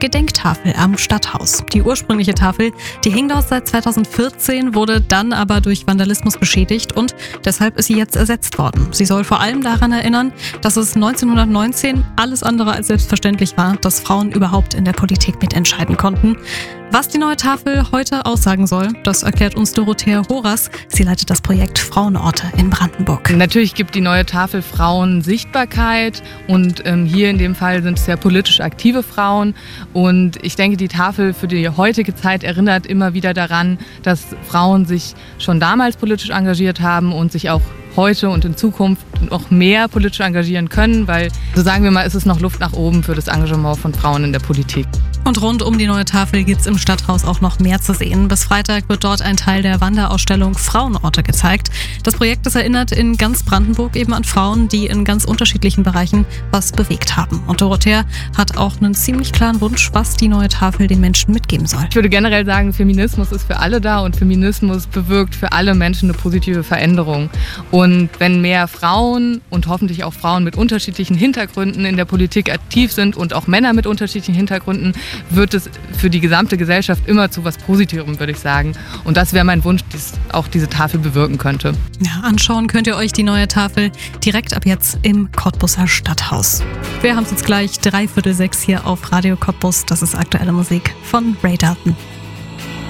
Gedenktafel am Stadthaus. Die ursprüngliche Tafel, die hing dort seit 2014, wurde dann aber durch Vandalismus beschädigt und deshalb ist sie jetzt ersetzt worden. Sie soll vor allem daran erinnern, dass es 1919 alles andere als selbstverständlich war, dass Frauen überhaupt in der Politik mitentscheiden konnten. Was die neue Tafel heute aussagen soll, das erklärt uns Dorothea Horas. Sie leitet das Projekt Frauenorte in Brandenburg. Natürlich gibt die neue Tafel Frauen Sichtbarkeit und hier in dem Fall sind es ja politisch aktive Frauen. Und ich denke, die Tafel für die heutige Zeit erinnert immer wieder daran, dass Frauen sich schon damals politisch engagiert haben und sich auch heute und in Zukunft noch mehr politisch engagieren können, weil, so sagen wir mal, ist es noch Luft nach oben für das Engagement von Frauen in der Politik. Und rund um die neue Tafel gibt es im Stadthaus auch noch mehr zu sehen. Bis Freitag wird dort ein Teil der Wanderausstellung Frauenorte gezeigt. Das Projekt erinnert in ganz Brandenburg eben an Frauen, die in ganz unterschiedlichen Bereichen was bewegt haben. Und Dorothea hat auch einen ziemlich klaren Wunsch, was die neue Tafel den Menschen mitgeben soll. Ich würde generell sagen, Feminismus ist für alle da und Feminismus bewirkt für alle Menschen eine positive Veränderung. Und wenn mehr Frauen und hoffentlich auch Frauen mit unterschiedlichen Hintergründen in der Politik aktiv sind und auch Männer mit unterschiedlichen Hintergründen, wird es für die gesamte Gesellschaft immer zu was Positivem, würde ich sagen. Und das wäre mein Wunsch, dass auch diese Tafel bewirken könnte. Ja, anschauen könnt ihr euch die neue Tafel direkt ab jetzt im Cottbuser Stadthaus. Wir haben es jetzt gleich 5:45 hier auf Radio Cottbus. Das ist aktuelle Musik von Ray Dalton.